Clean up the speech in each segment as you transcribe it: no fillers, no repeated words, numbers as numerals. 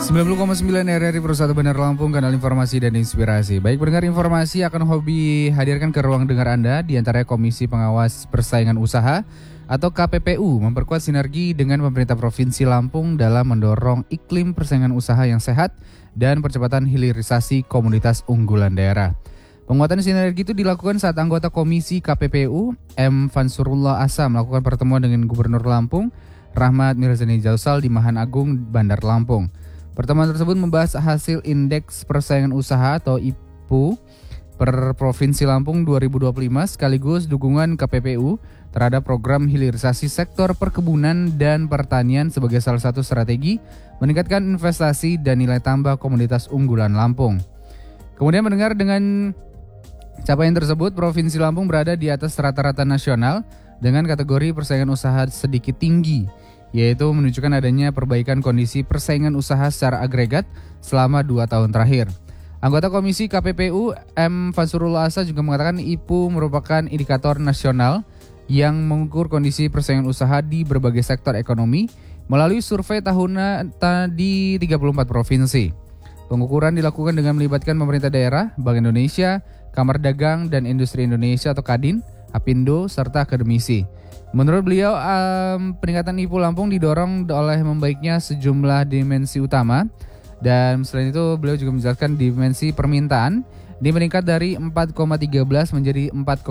90,9 RRI Persatu Bandar Lampung, kanal informasi dan inspirasi. Baik pendengar, informasi akan hobi hadirkan ke ruang dengar Anda, di antaranya Komisi Pengawas Persaingan Usaha atau KPPU memperkuat sinergi dengan pemerintah Provinsi Lampung dalam mendorong iklim persaingan usaha yang sehat dan percepatan hilirisasi komoditas unggulan daerah. Penguatan sinergi itu dilakukan saat anggota Komisi KPPU M. Fansurullah Asa melakukan pertemuan dengan Gubernur Lampung Rahmat Mirzani Jausal di Mahan Agung, Bandar Lampung. Pertemuan tersebut membahas hasil Indeks Persaingan Usaha atau IPU per Provinsi Lampung 2025 sekaligus dukungan KPPU terhadap program hilirisasi sektor perkebunan dan pertanian sebagai salah satu strategi meningkatkan investasi dan nilai tambah komoditas unggulan Lampung. Kemudian mendengar dengan capaian tersebut, Provinsi Lampung berada di atas rata-rata nasional dengan kategori persaingan usaha sedikit tinggi, yaitu menunjukkan adanya perbaikan kondisi persaingan usaha secara agregat selama 2 tahun terakhir. Anggota Komisi KPPU M. Fansurullah Asa juga mengatakan IPU merupakan indikator nasional yang mengukur kondisi persaingan usaha di berbagai sektor ekonomi melalui survei tahunan di 34 provinsi. Pengukuran dilakukan dengan melibatkan pemerintah daerah, Bank Indonesia, Kamar Dagang dan Industri Indonesia atau Kadin, Apindo, serta akademisi. Menurut beliau, peningkatan IPU Lampung didorong oleh membaiknya sejumlah dimensi utama, dan selain itu beliau juga menjelaskan dimensi permintaan meningkat dari 4,13 menjadi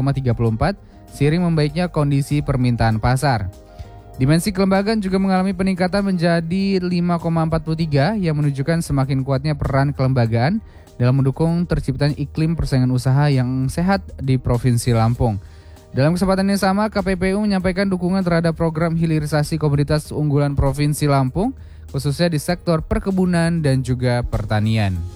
4,34 seiring membaiknya kondisi permintaan pasar. Dimensi kelembagaan juga mengalami peningkatan menjadi 5,43 yang menunjukkan semakin kuatnya peran kelembagaan dalam mendukung terciptanya iklim persaingan usaha yang sehat di Provinsi Lampung. Dalam kesempatan yang sama, KPPU menyampaikan dukungan terhadap program hilirisasi komoditas unggulan Provinsi Lampung, khususnya di sektor perkebunan dan juga pertanian.